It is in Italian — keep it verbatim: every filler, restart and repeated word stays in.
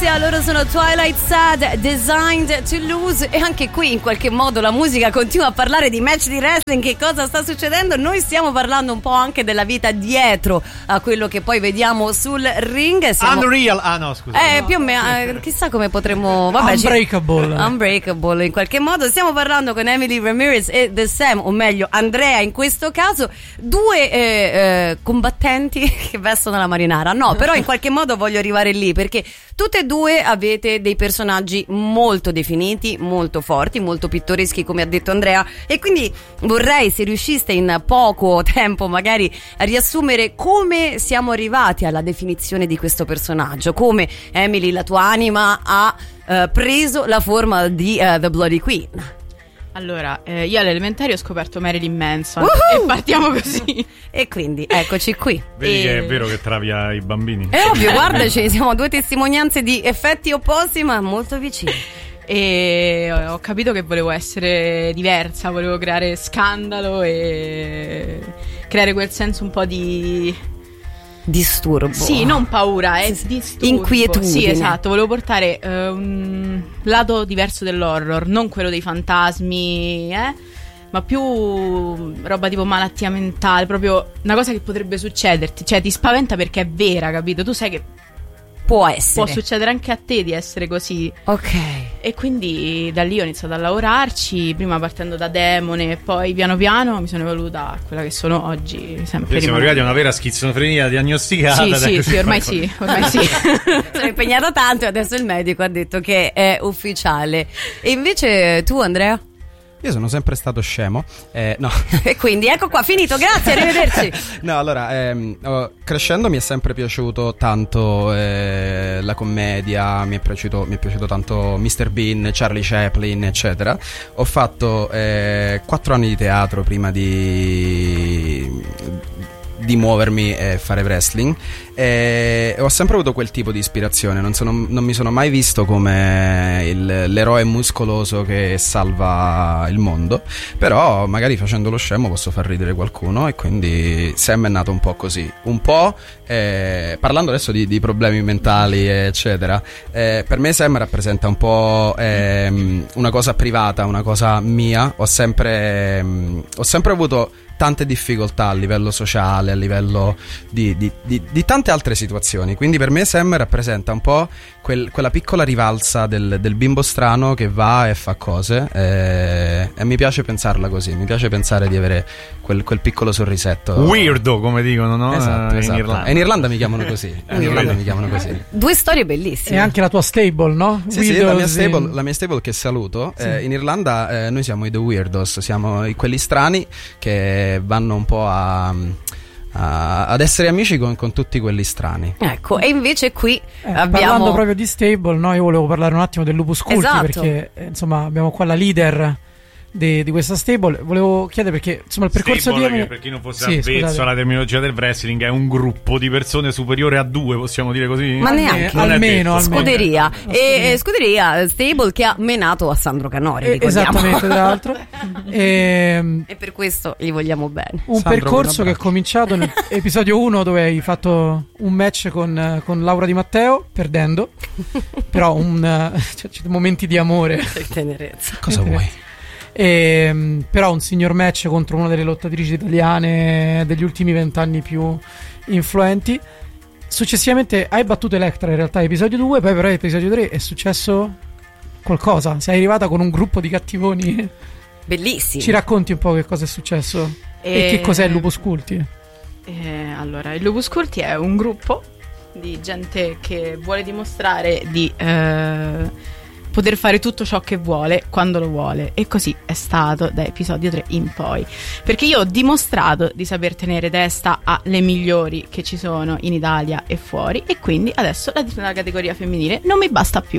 Delizia, loro sono Twilight Sad, Designed to Lose. E anche qui in qualche modo la musica continua a parlare di match di wrestling. Che cosa sta succedendo? Noi stiamo parlando un po' anche della vita dietro a quello che poi vediamo sul ring. Siamo... Unreal, ah no scusa Eh no. più o meno, eh, chissà come potremmo vabbè, Unbreakable ci... Unbreakable in qualche modo. Stiamo parlando con Emily Ramirez e The Sam, o meglio Andrea in questo caso. Due eh, eh, combattenti che vestono la marinara. No, però in qualche modo voglio arrivare lì, perché tutte e due avete dei personaggi molto definiti, molto forti, molto pittoreschi, come ha detto Andrea, e quindi vorrei, se riusciste in poco tempo magari a riassumere come siamo arrivati alla definizione di questo personaggio, come Emily, la tua anima, ha uh, preso la forma di uh, The Bloody Queen. Allora, eh, io alle elementari ho scoperto Marilyn Manson. Uh-huh! E partiamo così. E quindi eccoci qui. Vedi E... che è vero che travia i bambini. È ovvio, guardaci, siamo due testimonianze di effetti opposti ma molto vicini. E ho capito che volevo essere diversa, volevo creare scandalo e creare quel senso un po' di... disturbo. Sì, non paura, è Sì, disturbo. inquietudine. Sì, esatto, volevo portare uh, un lato diverso dell'horror, non quello dei fantasmi, eh, ma più roba tipo malattia mentale, proprio una cosa che potrebbe succederti, cioè ti spaventa perché è vera, capito? Tu sai che può essere. può succedere anche a te di essere così. Ok. E quindi da lì ho iniziato a lavorarci, prima partendo da demone, poi piano piano mi sono evoluta a quella che sono oggi, sempre. Siamo arrivati a una vera schizofrenia diagnosticata. Sì, dai, sì, così sì, ormai poi- sì, ormai sì. Sono impegnata tanto e adesso il medico ha detto che è ufficiale. E invece tu, Andrea? Io sono sempre stato scemo, eh, no. E quindi ecco qua, finito, grazie, arrivederci. No, allora, ehm, oh, crescendo mi è sempre piaciuto tanto eh, la commedia, mi è piaciuto, mi è piaciuto tanto mister Bean, Charlie Chaplin, eccetera. Ho fatto eh, quattro anni di teatro prima di... di muovermi e fare wrestling, e ho sempre avuto quel tipo di ispirazione. Non, sono, non mi sono mai visto come il, l'eroe muscoloso che salva il mondo, però magari facendo lo scemo posso far ridere qualcuno, e quindi Sam è nato un po' così, un po' eh, parlando adesso di, di problemi mentali eccetera, eh, per me Sam rappresenta un po' ehm, una cosa privata, una cosa mia. Ho sempre ehm, ho sempre avuto tante difficoltà a livello sociale, a livello di, di, di, di tante altre situazioni, quindi per me Sam rappresenta un po' quel, quella piccola rivalsa del, del bimbo strano che va e fa cose, e, e mi piace pensarla così, mi piace pensare di avere quel, quel piccolo sorrisetto weirdo, come dicono, no? Esatto, in esatto. Irlanda. E in Irlanda mi chiamano così, in Irlanda mi chiamano così. Due storie bellissime. E anche la tua stable, no? Sì, sì, la mia stable, in... la mia stable che saluto, Sì. eh, in Irlanda eh, noi siamo i The Weirdos, siamo i, quelli strani che vanno un po' a, a ad essere amici con, con tutti quelli strani. Ecco, e invece qui Eh, abbiamo... Parlando proprio di stable, no, io volevo parlare un attimo del Lupus Culti, Esatto. perché eh, insomma abbiamo qua la leader di, di questa stable. Volevo chiedere perché insomma il percorso Stable, di che Emily... per chi non fosse Sì, avvezzo scusate. alla terminologia del wrestling, è un gruppo di persone superiore a due, possiamo dire così? Ma neanche. Non è Almeno, detto. almeno. Scuderia. Una E eh, scuderia stable che ha menato a Sandro Canori, Eh, ricordiamo. esattamente, tra l'altro. E, E per questo gli vogliamo bene. un Sandro, percorso un che è cominciato nell'episodio uno, dove hai fatto un match con, con Laura Di Matteo, perdendo, però un, eh, cioè, c'è momenti di amore. Che tenerezza. Cosa vuoi? E, però un signor match contro una delle lottatrici italiane degli ultimi vent'anni più influenti. Successivamente hai battuto Electra, in realtà episodio due, poi però episodio tre è successo qualcosa, sei arrivata con un gruppo di cattivoni. Bellissimo. Ci racconti un po' che cosa è successo e, E- che cos'è il Lupus Culti? Eh, allora, il Lupus Culti è un gruppo di gente che vuole dimostrare di eh, poter fare tutto ciò che vuole quando lo vuole, e così è stato da episodio tre in poi, perché io ho dimostrato di saper tenere testa alle migliori che ci sono in Italia e fuori, e quindi adesso la, la categoria femminile non mi basta più.